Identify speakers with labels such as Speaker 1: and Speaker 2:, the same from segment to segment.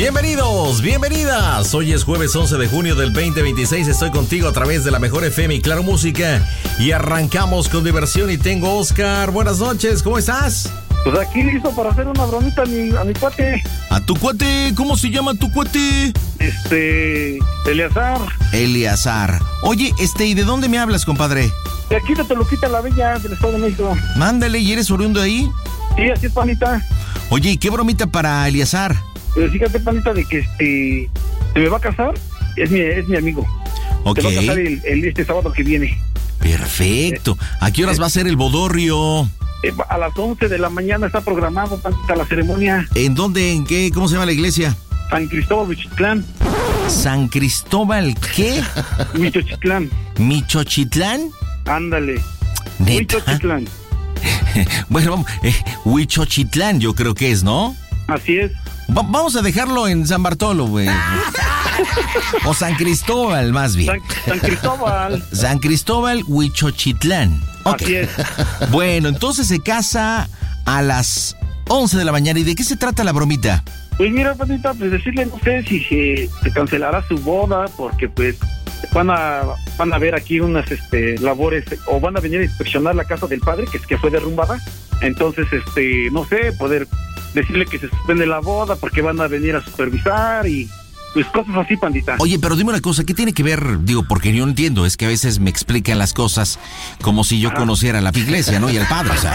Speaker 1: Bienvenidos, bienvenidas. Hoy es jueves 11 de junio del 2026. Estoy contigo a través de la mejor FM y Claro Música. Y arrancamos con diversión y tengo Oscar. Buenas noches, ¿cómo estás?
Speaker 2: Pues aquí listo para hacer una bromita a mi cuate.
Speaker 1: ¿A tu cuate? ¿Cómo se llama tu cuate?
Speaker 2: Eleazar.
Speaker 1: Eleazar. Oye, ¿y de dónde me hablas, compadre?
Speaker 2: De aquí de Toluquita la Bella, del Estado de México.
Speaker 1: Mándale, ¿y eres oriundo de ahí?
Speaker 2: Sí, así es, panita.
Speaker 1: Oye, ¿y qué bromita para Eleazar?
Speaker 2: Pues fíjate, panita, de que se me va a casar, es mi amigo.
Speaker 1: Ok.
Speaker 2: Se va a casar este sábado que viene.
Speaker 1: Perfecto. ¿A qué horas va a ser el bodorrio?
Speaker 2: A las 11 de la mañana está programado, panita, la ceremonia.
Speaker 1: ¿En dónde? ¿En qué? ¿Cómo se llama la iglesia?
Speaker 2: San Cristóbal, Michochitlán.
Speaker 1: ¿San Cristóbal qué?
Speaker 2: Michochitlán.
Speaker 1: ¿Michochitlán?
Speaker 2: Ándale.
Speaker 1: ¿Neta?
Speaker 2: Michochitlán.
Speaker 1: Bueno, vamos, Huichochitlán yo creo que es, ¿no?
Speaker 2: Así es.
Speaker 1: Vamos a dejarlo en San Bartolo, güey. O San Cristóbal, más bien.
Speaker 2: San Cristóbal.
Speaker 1: San Cristóbal, Huichochitlán. Okay.
Speaker 2: Así es.
Speaker 1: Bueno, entonces se casa a las 11 de la mañana. ¿Y de qué se trata la bromita?
Speaker 2: Pues mira, panita, pues decirle, no sé si se cancelará su boda, porque pues van a ver aquí unas labores, o van a venir a inspeccionar la casa del padre, que fue derrumbada. Entonces, no sé, poder decirle que se suspende la boda porque van a venir a supervisar y pues cosas así, pandita.
Speaker 1: Oye, pero dime una cosa, ¿qué tiene que ver? Digo, porque yo no entiendo, es que a veces me explican las cosas como si yo conociera la iglesia, ¿no? Y el padre, o sea.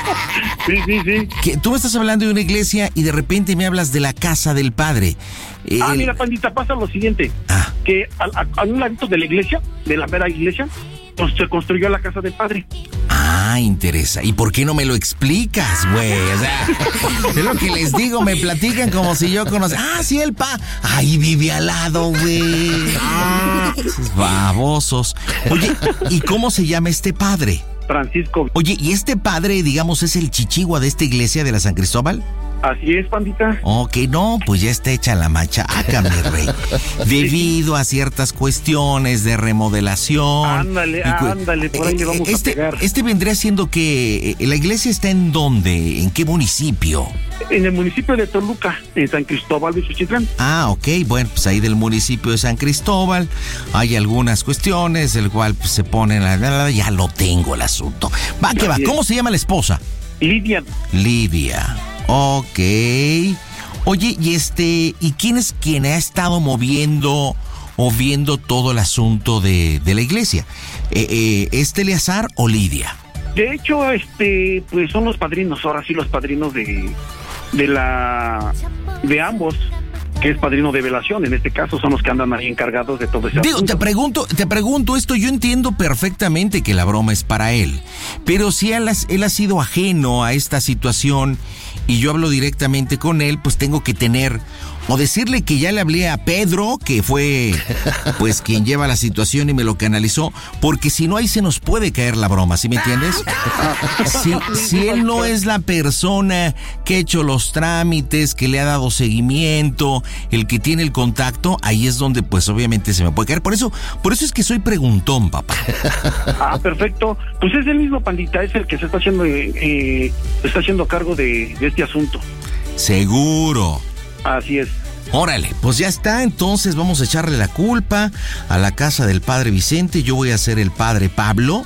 Speaker 2: Sí.
Speaker 1: Que tú me estás hablando de una iglesia y de repente me hablas de la casa del padre.
Speaker 2: Mira, pandita, pasa lo siguiente, que a un ladito de la iglesia, de la mera iglesia, pues se construyó la casa del padre.
Speaker 1: Interesa. ¿Y por qué no me lo explicas, güey? O sea, es lo que les digo, me platican como si yo conociera. Sí, el ahí vive al lado, güey. Esos babosos. Oye, ¿y cómo se llama este padre?
Speaker 2: Francisco.
Speaker 1: Oye, ¿y este padre, digamos, es el chichigua de esta iglesia de la San Cristóbal?
Speaker 2: Así es, pandita.
Speaker 1: Ok, no, pues ya está hecha la machaca, mi rey. Debido a ciertas cuestiones de remodelación.
Speaker 2: Ándale, por ahí le vamos a pegar.
Speaker 1: Vendría siendo que la iglesia está ¿en dónde? ¿En qué municipio?
Speaker 2: En el municipio de Toluca, en San Cristóbal, Michochitlán.
Speaker 1: Ok, bueno, pues ahí del municipio de San Cristóbal hay algunas cuestiones, el cual pues, se ponen, ya lo tengo el asunto. Va, que va, ¿cómo se llama la esposa?
Speaker 2: Lidia.
Speaker 1: Ok. Oye, ¿y quién es quien ha estado moviendo o viendo todo el asunto de la iglesia? ¿Eleazar o Lidia?
Speaker 2: De hecho, pues son los padrinos, ahora sí los padrinos de ambos, que es padrino de velación, en este caso son los que andan ahí encargados de todo ese asunto.
Speaker 1: Te pregunto esto, yo entiendo perfectamente que la broma es para él, pero si él ha sido ajeno a esta situación y yo hablo directamente con él, pues tengo que tener, o decirle que ya le hablé a Pedro, que fue pues quien lleva la situación y me lo canalizó, porque si no ahí se nos puede caer la broma, ¿sí me entiendes? Si él no es la persona que ha hecho los trámites, que le ha dado seguimiento, el que tiene el contacto, ahí es donde pues obviamente se me puede caer. Por eso es que soy preguntón, papá.
Speaker 2: Perfecto. Pues es el mismo, pandita, es el que se está haciendo cargo de este asunto.
Speaker 1: Seguro.
Speaker 2: Así es.
Speaker 1: Órale, pues ya está, entonces vamos a echarle la culpa a la casa del padre Vicente. Yo voy a ser el padre Pablo.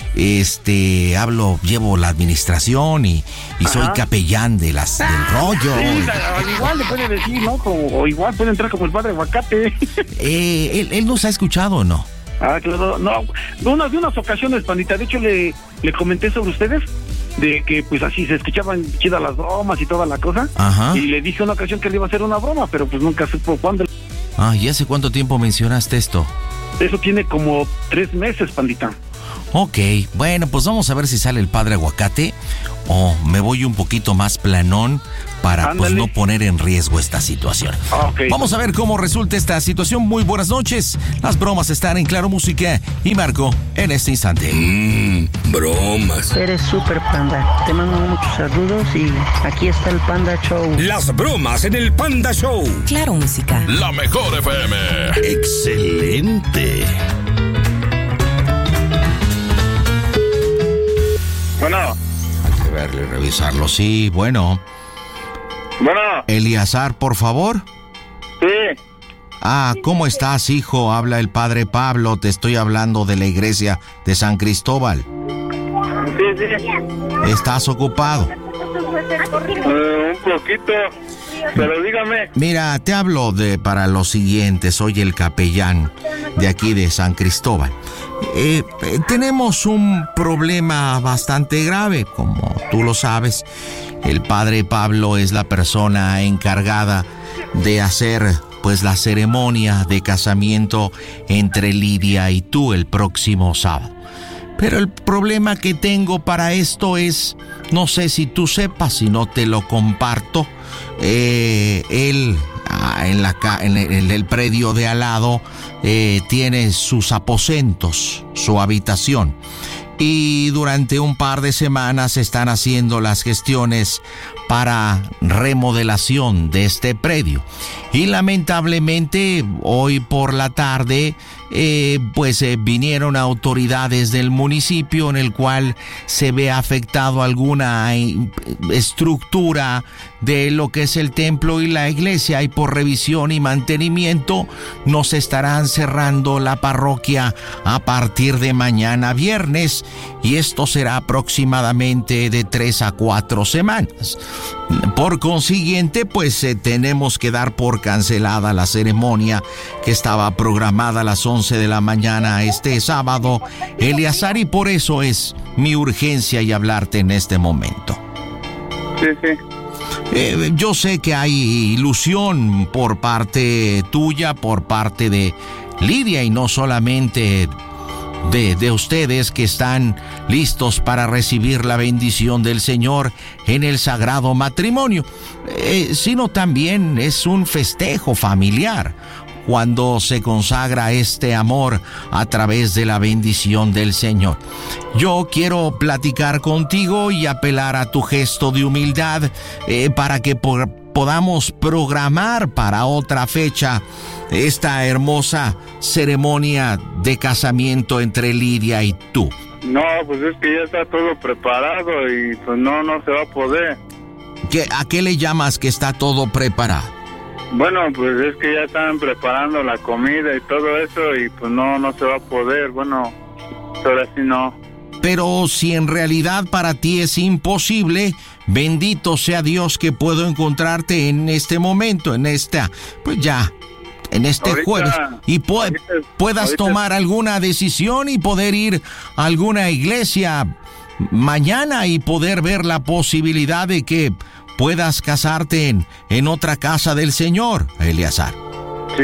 Speaker 1: Llevo la administración y soy capellán del rollo.
Speaker 2: Sí, igual le puede decir, ¿no? O igual puede entrar como el padre Aguacate.
Speaker 1: ¿Él nos ha escuchado o no?
Speaker 2: Claro, no. De unas ocasiones, pandita, de hecho le comenté sobre ustedes, de que pues así se escuchaban chidas las bromas y toda la cosa.
Speaker 1: Ajá.
Speaker 2: Y le dije una ocasión que le iba a hacer una broma, pero pues nunca supo cuándo.
Speaker 1: ¿Y hace cuánto tiempo mencionaste esto?
Speaker 2: Eso tiene como 3 meses, pandita.
Speaker 1: Ok, bueno, pues vamos a ver si sale el padre Aguacate o me voy un poquito más planón para pues no poner en riesgo esta situación.
Speaker 2: Okay.
Speaker 1: Vamos a ver cómo resulta esta situación. Muy buenas noches. Las bromas están en Claro Música y Marco en este instante.
Speaker 3: Bromas.
Speaker 4: Eres súper, Panda. Te mando muchos saludos y aquí está el Panda Show.
Speaker 3: Las bromas en el Panda Show.
Speaker 5: Claro Música.
Speaker 6: La mejor FM.
Speaker 3: Excelente.
Speaker 2: Bueno.
Speaker 1: Hay que verle, revisarlo. Sí, bueno.
Speaker 2: Bueno.
Speaker 1: Eleazar, por favor.
Speaker 5: Sí.
Speaker 1: Ah, ¿cómo estás, hijo? Habla el padre Pablo, te estoy hablando de la iglesia de San Cristóbal.
Speaker 5: Sí.
Speaker 1: ¿Estás ocupado?
Speaker 5: Un poquito, pero dígame.
Speaker 1: Mira, te hablo para lo siguiente, soy el capellán de aquí de San Cristóbal. Tenemos un problema bastante grave, como tú lo sabes. El padre Pablo es la persona encargada de hacer pues la ceremonia de casamiento entre Lidia y tú el próximo sábado. Pero el problema que tengo para esto es, no sé si tú sepas, si no te lo comparto, él en el predio de al lado tiene sus aposentos, su habitación. Y durante un par de semanas están haciendo las gestiones para remodelación de este predio. Y lamentablemente hoy por la tarde vinieron autoridades del municipio en el cual se ve afectado alguna estructura de lo que es el templo y la iglesia, y por revisión y mantenimiento nos estarán cerrando la parroquia a partir de mañana viernes, y esto será aproximadamente de 3 a 4 semanas. Por consiguiente, tenemos que dar por cancelada la ceremonia que estaba programada a las 11 de la mañana este sábado, Eleazar, y por eso es mi urgencia y hablarte en este momento.
Speaker 5: Sí.
Speaker 1: Yo sé que hay ilusión por parte tuya, por parte de Lidia, y no solamente de ustedes que están listos para recibir la bendición del Señor en el sagrado matrimonio, sino también es un festejo familiar cuando se consagra este amor a través de la bendición del Señor. Yo quiero platicar contigo y apelar a tu gesto de humildad para que podamos programar para otra fecha esta hermosa ceremonia de casamiento entre Lidia y tú.
Speaker 5: No, pues es que ya está todo preparado y pues no se va a poder.
Speaker 1: ¿A qué le llamas que está todo preparado?
Speaker 5: Bueno, pues es que ya están preparando la comida y todo eso y pues no se va a poder. Bueno, ahora sí no.
Speaker 1: Pero si en realidad para ti es imposible, bendito sea Dios que puedo encontrarte en este momento, en este jueves, y puedas tomar alguna decisión y poder ir a alguna iglesia mañana y poder ver la posibilidad de que puedas casarte en otra casa del Señor, Eleazar.
Speaker 5: Sí.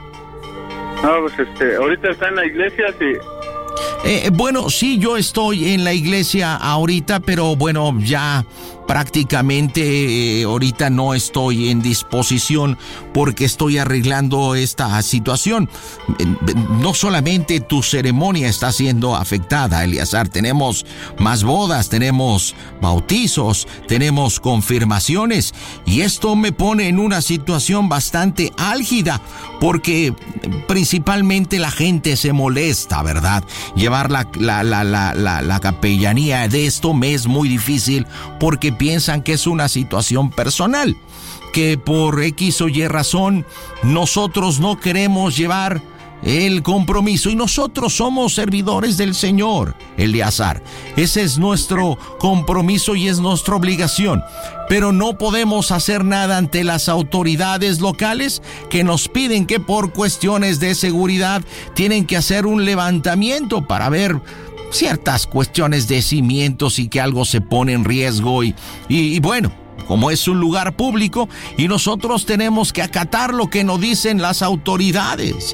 Speaker 5: No, pues ahorita está en la iglesia, sí.
Speaker 1: Bueno, sí, yo estoy en la iglesia ahorita, pero bueno, ya prácticamente ahorita no estoy en disposición porque estoy arreglando esta situación. No solamente tu ceremonia está siendo afectada, Eleazar, tenemos más bodas, tenemos bautizos, tenemos confirmaciones, y esto me pone en una situación bastante álgida porque principalmente la gente se molesta, ¿verdad? Llevar la capellanía de esto me es muy difícil porque piensan que es una situación personal, que por X o Y razón nosotros no queremos llevar el compromiso, y nosotros somos servidores del Señor, Eleazar. Ese es nuestro compromiso y es nuestra obligación, pero no podemos hacer nada ante las autoridades locales que nos piden que por cuestiones de seguridad tienen que hacer un levantamiento para ver ciertas cuestiones de cimientos y que algo se pone en riesgo y bueno, como es un lugar público y nosotros tenemos que acatar lo que nos dicen las autoridades.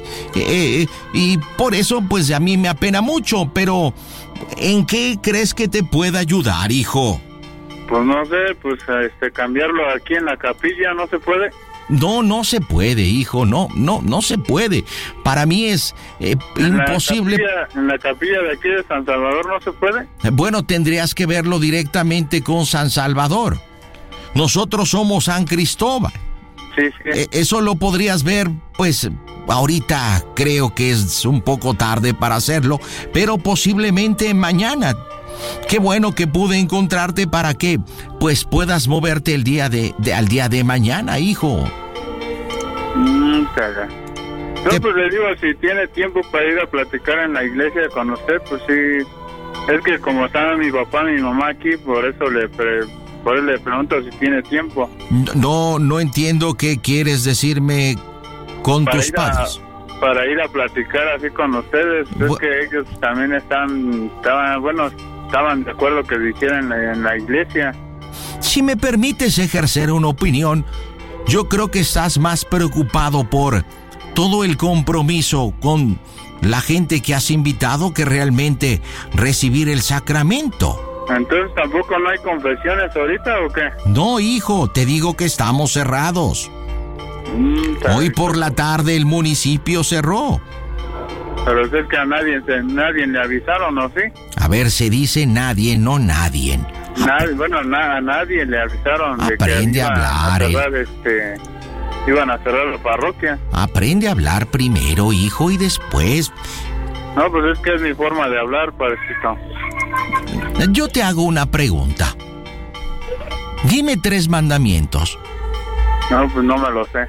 Speaker 1: Y por eso pues a mí me apena mucho, pero ¿en qué crees que te pueda ayudar, hijo?
Speaker 5: Pues no sé, pues cambiarlo aquí en la capilla, ¿no se puede?
Speaker 1: No se puede, hijo, no se puede. Para mí es imposible.
Speaker 5: ¿En la capilla de aquí de San Salvador no se puede?
Speaker 1: Bueno, tendrías que verlo directamente con San Salvador. Nosotros somos San Cristóbal.
Speaker 5: Sí.
Speaker 1: Eso lo podrías ver, pues, ahorita creo que es un poco tarde para hacerlo, pero posiblemente mañana. Qué bueno que pude encontrarte para que, pues, puedas moverte al día de mañana, hijo.
Speaker 5: Caga. No, pues le digo, si tiene tiempo para ir a platicar en la iglesia con usted, pues sí. Es que como están mi papá y mi mamá aquí, por eso le pregunto si tiene tiempo.
Speaker 1: No entiendo qué quieres decirme con
Speaker 5: Para
Speaker 1: tus
Speaker 5: ir a-
Speaker 1: padres.
Speaker 5: Para ir a platicar así con ustedes. Es que ellos también estaban de acuerdo que lo hicieran en la iglesia.
Speaker 1: Si me permites ejercer una opinión, yo creo que estás más preocupado por todo el compromiso con la gente que has invitado que realmente recibir el sacramento.
Speaker 5: Entonces, ¿tampoco no hay confesiones ahorita o qué?
Speaker 1: No, hijo, te digo que estamos cerrados. Hoy por la tarde el municipio cerró.
Speaker 5: Pero es que a nadie le avisaron, ¿no? ¿Sí?
Speaker 1: A ver, se dice nadie, no nadie.
Speaker 5: A nadie le avisaron de que
Speaker 1: Aprende a hablar,
Speaker 5: iban a cerrar la parroquia.
Speaker 1: Aprende a hablar primero, hijo, y después.
Speaker 5: No, pues es que es mi forma de hablar, padrecito.
Speaker 1: Yo te hago una pregunta. Dime 3 mandamientos.
Speaker 5: No, pues no me lo sé.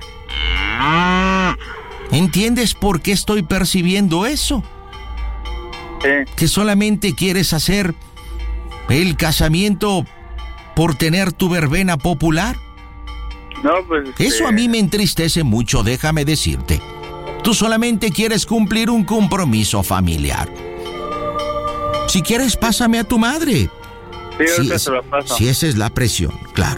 Speaker 1: ¿Entiendes por qué estoy percibiendo eso?
Speaker 5: Sí.
Speaker 1: ¿Que solamente quieres hacer el casamiento por tener tu verbena popular?
Speaker 5: No, pues...
Speaker 1: Eso a mí me entristece mucho, déjame decirte. Tú solamente quieres cumplir un compromiso familiar. Si quieres, pásame a tu madre.
Speaker 5: Sí, ahorita se lo paso.
Speaker 1: Si esa es la presión, claro.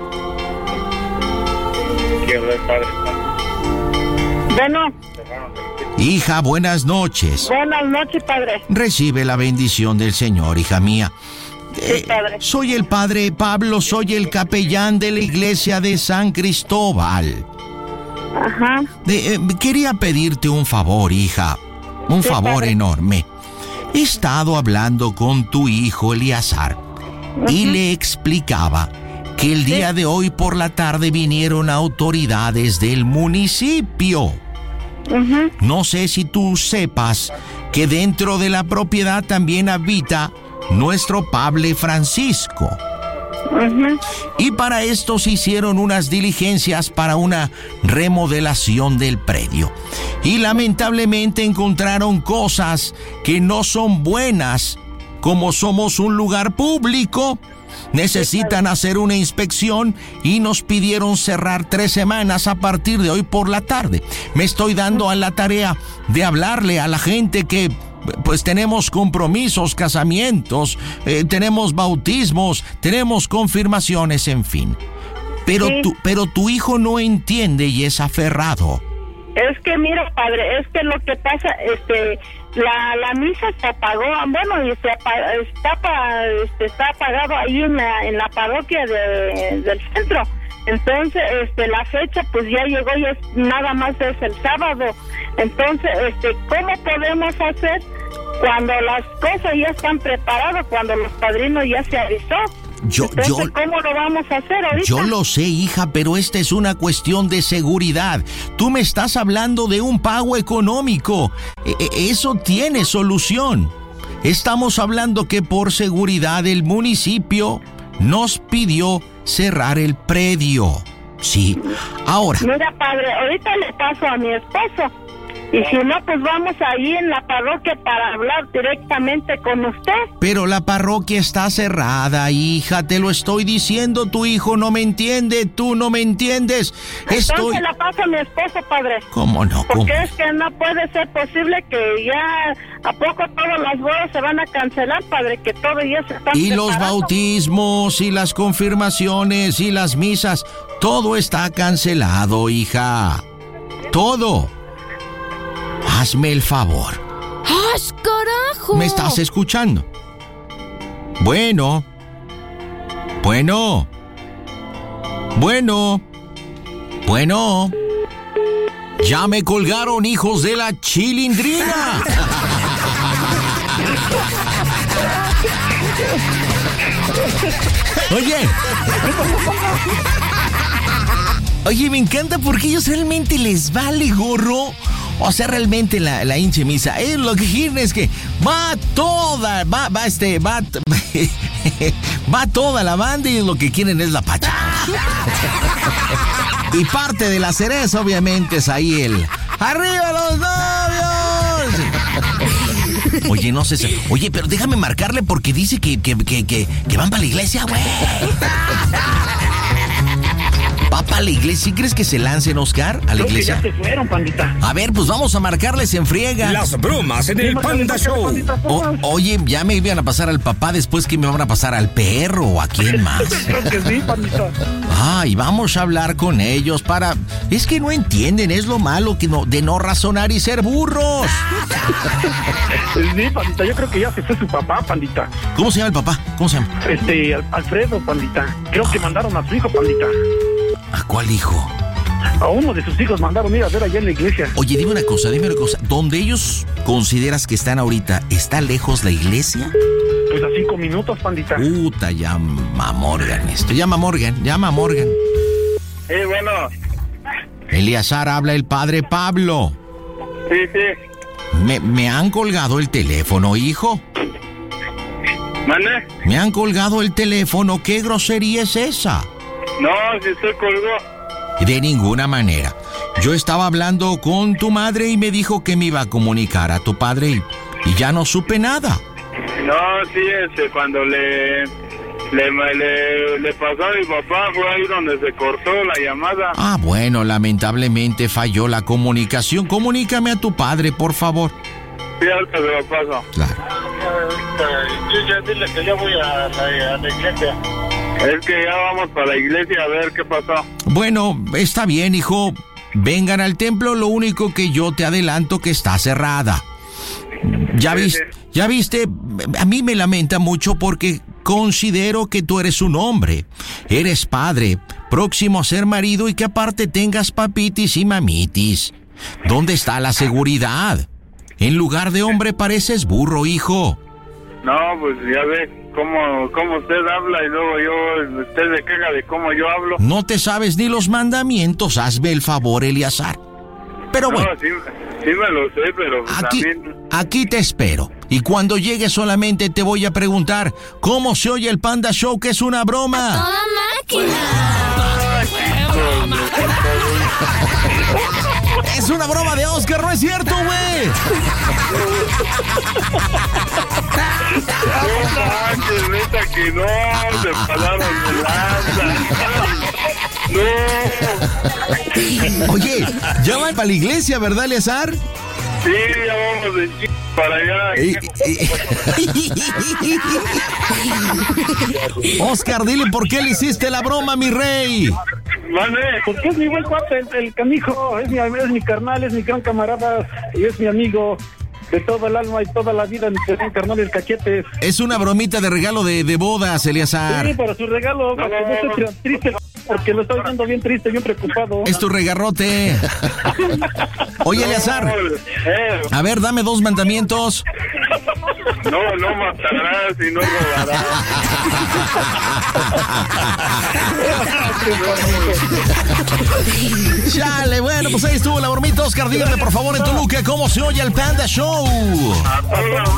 Speaker 6: Bueno,
Speaker 1: Hija, buenas noches.
Speaker 6: buenas noches, padre.
Speaker 1: Recibe la bendición del Señor, hija mía.
Speaker 6: Sí, padre.
Speaker 1: Soy el padre Pablo, soy el capellán de la iglesia de San Cristóbal.
Speaker 6: Ajá.
Speaker 1: Quería pedirte un favor, hija. Un favor
Speaker 6: padre.
Speaker 1: enorme. He estado hablando con tu hijo Eleazar y le explicaba que el día de hoy por la tarde vinieron autoridades del municipio. No sé si tú sepas que dentro de la propiedad también habita nuestro Padre Francisco. Y para esto se hicieron unas diligencias para una remodelación del predio. Y lamentablemente encontraron cosas que no son buenas. Como somos un lugar público, necesitan hacer una inspección y nos pidieron cerrar 3 semanas a partir de hoy por la tarde. Me estoy dando a la tarea de hablarle a la gente que pues tenemos compromisos, casamientos, tenemos bautismos, tenemos confirmaciones, en fin. Pero tu hijo no entiende y es aferrado.
Speaker 6: Es que mira, padre, es que lo que pasa, la misa se apagó, bueno, y está apagado ahí en la parroquia del centro. Entonces, la fecha pues ya llegó y nada más es el sábado. Entonces, ¿cómo podemos hacer cuando las cosas ya están preparadas, cuando los padrinos ya se avisó? Entonces, ¿cómo lo vamos a hacer ahorita?
Speaker 1: Yo lo sé, hija, pero esta es una cuestión de seguridad. Tú me estás hablando de un pago económico. Eso tiene solución. Estamos hablando que por seguridad el municipio nos pidió cerrar el predio. Sí. Ahora.
Speaker 6: Mira, padre, ahorita le paso a mi esposo. Y si no, pues vamos ahí en la parroquia para hablar directamente con usted.
Speaker 1: Pero la parroquia está cerrada, hija, te lo estoy diciendo, tu hijo no me entiende, tú no me entiendes.
Speaker 6: Entonces la paso a mi esposo, padre.
Speaker 1: ¿Cómo no?
Speaker 6: Porque es que no puede ser posible que ya a poco todas las bodas se van a cancelar, padre, que todo ya se está
Speaker 1: Y
Speaker 6: preparando.
Speaker 1: los bautismos, y las confirmaciones, y las misas, todo está cancelado, hija. Todo. Hazme el favor.
Speaker 7: ¡Ay, carajo!
Speaker 1: ¿Me estás escuchando? Bueno. Ya me colgaron, hijos de la chilindrina. Oye, me encanta porque ellos realmente les vale gorro. O sea, realmente la hinche misa. Lo que quieren es que va toda la banda y lo que quieren es la pacha. Y parte de la cereza, obviamente, es ahí el ¡arriba los novios! Oye, no sé. Oye, pero déjame marcarle porque dice que van para la iglesia, güey. ¿Va para la iglesia? ¿Sí crees que se lancen, Oscar, a la iglesia?
Speaker 2: Creo que ya se fueron, pandita.
Speaker 1: A ver, pues vamos a marcarles en friega.
Speaker 3: Las bromas en el Panda Show.
Speaker 1: Oye, ya me iban a pasar al papá, después que me van a pasar al perro o a quién más.
Speaker 2: Creo que sí, pandita.
Speaker 1: Y vamos a hablar con ellos para... Es que no entienden, es lo malo de no razonar y ser burros.
Speaker 2: Sí, pandita, yo creo que ya se fue su papá, pandita.
Speaker 1: ¿Cómo se llama el papá? ¿Cómo se llama?
Speaker 2: Alfredo, pandita. Creo que mandaron a su hijo, pandita.
Speaker 1: ¿A cuál hijo?
Speaker 2: A uno de sus hijos mandaron ir a ver allá en la iglesia.
Speaker 1: Oye, dime una cosa. ¿Dónde ellos consideras que están ahorita, está lejos la iglesia?
Speaker 2: Pues a 5 minutos, pandita.
Speaker 1: Puta, llama a Morgan esto. Llama a Morgan.
Speaker 5: Sí, bueno.
Speaker 1: Eleazar, habla el padre Pablo.
Speaker 5: Sí.
Speaker 1: Me han colgado el teléfono, hijo.
Speaker 5: ¿Mande?
Speaker 1: Me han colgado el teléfono. ¿Qué grosería es esa?
Speaker 5: No, si usted colgó.
Speaker 1: De ninguna manera. Yo estaba hablando con tu madre y me dijo que me iba a comunicar a tu padre y ya no supe nada.
Speaker 5: No, sí, cuando le pasó a mi papá, fue ahí donde se cortó la llamada.
Speaker 1: Bueno, lamentablemente falló la comunicación. Comunícame a tu padre, por favor.
Speaker 5: Sí, ahorita se lo paso.
Speaker 1: Claro.
Speaker 5: Ya dile que ya voy a la iglesia. Es que ya vamos para la iglesia a ver qué pasó.
Speaker 1: Bueno, está bien, hijo. Vengan al templo, lo único que yo te adelanto que está cerrada. Ya viste, a mí me lamenta mucho porque considero que tú eres un hombre, eres padre, próximo a ser marido y que aparte tengas papitis y mamitis. ¿Dónde está la seguridad? En lugar de hombre pareces burro, hijo.
Speaker 5: No, pues ya ves cómo usted habla y luego usted se queja de cómo yo hablo.
Speaker 1: No te sabes ni los mandamientos, hazme el favor, Eleazar. Pero bueno.
Speaker 5: No, sí me lo sé, pero
Speaker 1: aquí te espero. Y cuando llegue solamente te voy a preguntar cómo se oye el Panda Show, que es una broma.
Speaker 7: ¡A toda máquina!
Speaker 1: Es una broma de Oscar, ¿no es cierto, güey?
Speaker 5: No manches, neta que no, se pasaron de lanza. No.
Speaker 1: Oye, ya van para la iglesia, ¿verdad, Eleazar?
Speaker 5: Sí, ya vamos de chico para allá.
Speaker 1: Oscar, dile por qué le hiciste la broma, mi rey.
Speaker 5: ¿Vale?
Speaker 2: Porque es mi buen cuate, el canijo, es mi carnal, es mi gran camarada y es mi amigo de todo el alma y toda la vida, mi gran carnal, el Cachetes.
Speaker 1: Es una bromita de regalo de bodas, Eleazar.
Speaker 2: Sí, para su regalo, para que no esté triste, porque lo estoy viendo bien triste, bien preocupado.
Speaker 1: Es tu regarrote. Oye, Eleazar, a ver, dame 2 mandamientos.
Speaker 5: No matarás y no robarás.
Speaker 1: Chale, bueno, pues ahí estuvo la bromita. Oscar, dígame por favor en Toluca cómo se oye el Panda Show.